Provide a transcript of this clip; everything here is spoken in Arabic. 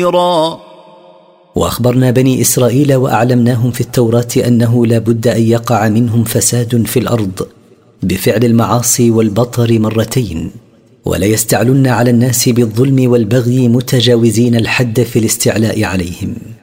وأخبرنا بني إسرائيل وأعلمناهم في التوراة أنه لا بد أن يقع منهم فساد في الأرض بفعل المعاصي والبطر مرتين، ولا يستعلن على الناس بالظلم والبغي متجاوزين الحد في الاستعلاء عليهم.